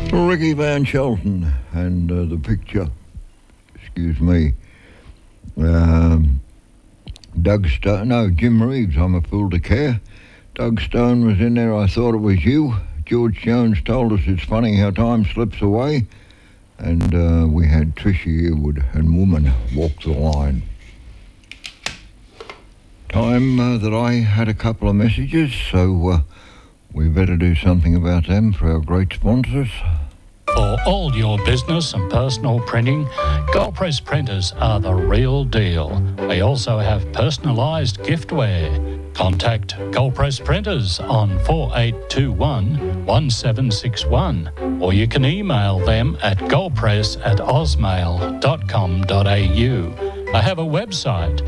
Ricky Van Shelton and the picture, excuse me, Doug Stone, no, Jim Reeves, I'm a fool to care. Doug Stone was in there, I thought it was you. George Jones told us it's funny how time slips away. And we had Trisha Yearwood and Woman Walk the Line. Time that I had a couple of messages, so we better do something about them for our great sponsors. For all your business and personal printing, Goldpress printers are the real deal. They also have personalised giftware. Contact Goldpress Printers on 4821 1761, or you can email them at goldpress@osmail.com.au. I have a website,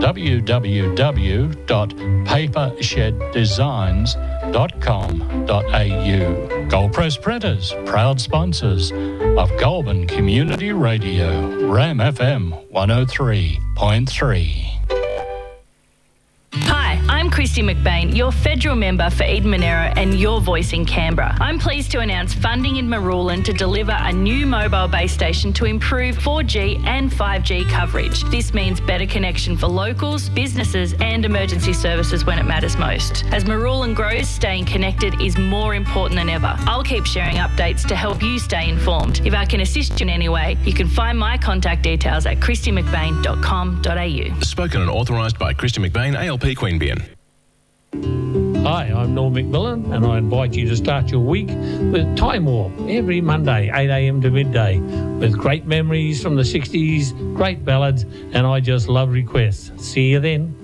www.papersheddesigns.com.au. Goldpress Printers, proud sponsors of Goulburn Community Radio, RAM FM 103.3. Hi, I'm Christy McBain, your federal member for Eden Monaro and your voice in Canberra. I'm pleased to announce funding in Marulan to deliver a new mobile base station to improve 4G and 5G coverage. This means better connection for locals, businesses and emergency services when it matters most. As Marulan grows, staying connected is more important than ever. I'll keep sharing updates to help you stay informed. If I can assist you in any way, you can find my contact details at christymcbain.com.au. Spoken and authorised by Christy McBain, ALP Queanbeyan. Hi, I'm Norm McMillan and I invite you to start your week with Time Warp every Monday, 8 a.m. to midday, with great memories from the 60s, great ballads, and I just love requests. See you then.